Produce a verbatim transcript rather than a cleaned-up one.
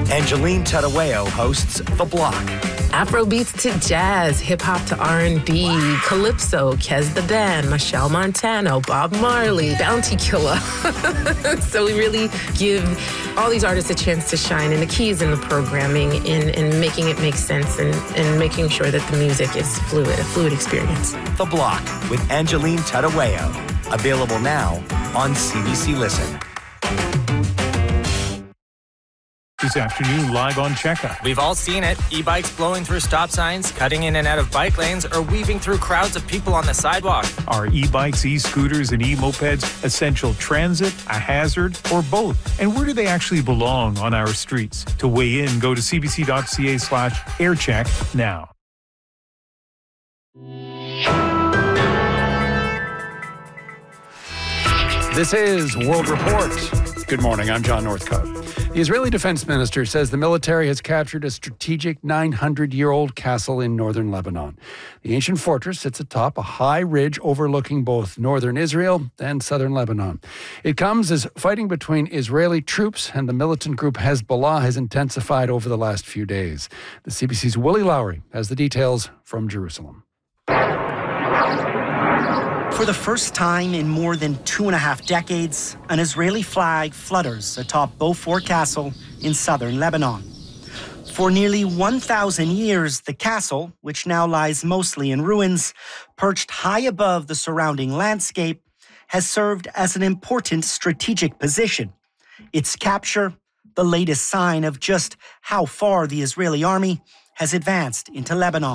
Angeline Tadaweo hosts The Block. Afrobeats to jazz, hip-hop to R and B, Calypso, Kez the Dan, Michelle Montano, Bob Marley, Bounty Killer. So we really give all these artists a chance to shine, and the key is in the programming, in, in making it make sense, and, and making sure that the music is fluid, a fluid experience. The Block with Angeline Tadaweo. Available now on C B C Listen. This afternoon, live on Checkup. We've all seen it. E-bikes blowing through stop signs, cutting in and out of bike lanes, or weaving through crowds of people on the sidewalk. Are e-bikes, e-scooters, and e-mopeds essential transit, a hazard, or both? And where do they actually belong on our streets? To weigh in, go to cbc.ca slash aircheck now. This is World Report. Good morning, I'm John Northcote. The Israeli defense minister says the military has captured a strategic nine hundred year old castle in northern Lebanon. The ancient fortress sits atop a high ridge overlooking both northern Israel and southern Lebanon. It comes as fighting between Israeli troops and the militant group Hezbollah has intensified over the last few days. The C B C's Willie Lowry has the details from Jerusalem. For the first time in more than two and a half decades, an Israeli flag flutters atop Beaufort Castle in southern Lebanon. For nearly one thousand years, the castle, which now lies mostly in ruins, perched high above the surrounding landscape, has served as an important strategic position. Its capture, the latest sign of just how far the Israeli army has advanced into Lebanon.